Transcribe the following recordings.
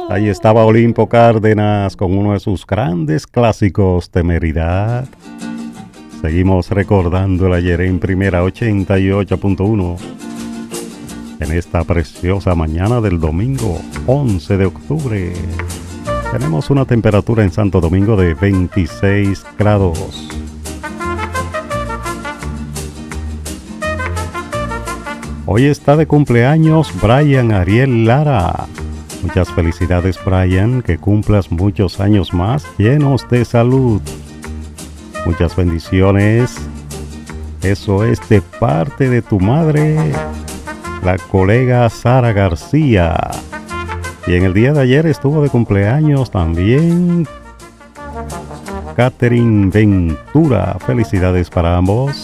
Ahí estaba Olimpo Cárdenas con uno de sus grandes clásicos, Temeridad. Seguimos recordando el ayer en Primera 88.1. En esta preciosa mañana del domingo 11 de octubre. Tenemos una temperatura en Santo Domingo de 26 grados. Hoy está de cumpleaños Brian Ariel Lara. Muchas felicidades, Brian, que cumplas muchos años más llenos de salud. Muchas bendiciones. Eso es de parte de tu madre, la colega Sara García. Y en el día de ayer estuvo de cumpleaños también Catherine Ventura. Felicidades para ambos.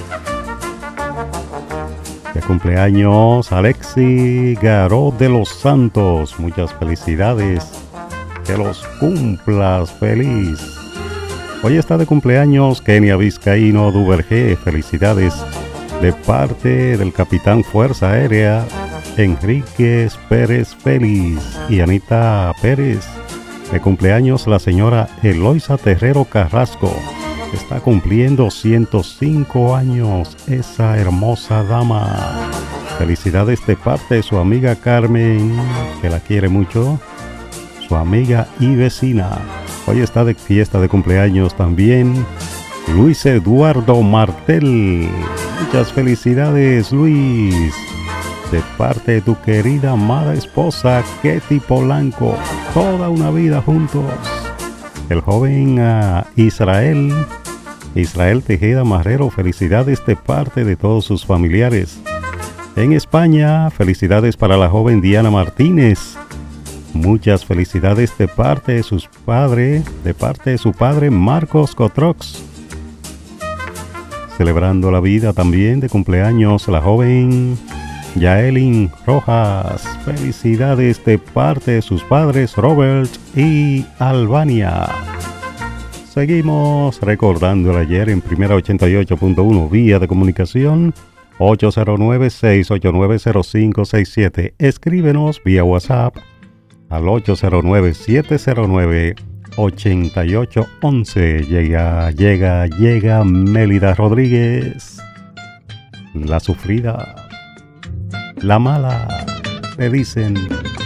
De cumpleaños Alexi Garó de los Santos. Muchas felicidades. Que los cumplas feliz. Hoy está de cumpleaños Kenia Vizcaíno Duvergé. Felicidades de parte del capitán Fuerza Aérea Enríquez Pérez Félix y Anita Pérez. De cumpleaños la señora Eloisa Terrero Carrasco. Está cumpliendo 105 años esa hermosa dama. Felicidades de parte de su amiga Carmen, que la quiere mucho, su amiga y vecina. Hoy está de fiesta de cumpleaños también Luis Eduardo Martel. Muchas felicidades, Luis, de parte de tu querida amada esposa Ketty Polanco. Toda una vida juntos. El joven Israel Tejeda Marrero, felicidades de parte de todos sus familiares. En España, felicidades para la joven Diana Martínez. Muchas felicidades de parte de su padre Marcos Cotrox. Celebrando la vida también de cumpleaños la joven Yaelin Rojas. Felicidades de parte de sus padres Robert y Albania. Seguimos recordando el ayer en Primera 88.1, vía de comunicación 809-689-0567. Escríbenos vía WhatsApp al 809-709-8811. Llega Mélida Rodríguez, la sufrida, la mala, le dicen.